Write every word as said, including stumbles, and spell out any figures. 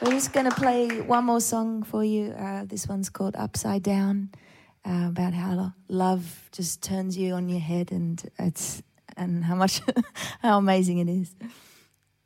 We're just going to play one more song for you. Uh, this one's called Upside Down, uh, about how love just turns you on your head, and it's and how much how amazing it is.